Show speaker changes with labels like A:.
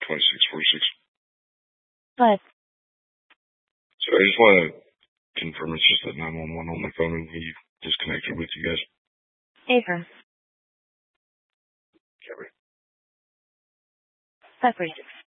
A: 2646.
B: What?
A: So I just want to confirm it's just that 911 on my phone and he disconnected with you guys.
B: Affirm.
A: Copy.
B: 546.